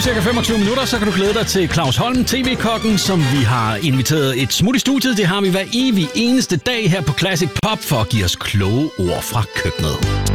om cirka 25 minutter, så kan du glæde dig til Claus Holm, TV-kokken, som vi har inviteret et smut i studiet. Det har vi hver evig eneste dag her på Classic Pop for at give os kloge ord fra køkkenet.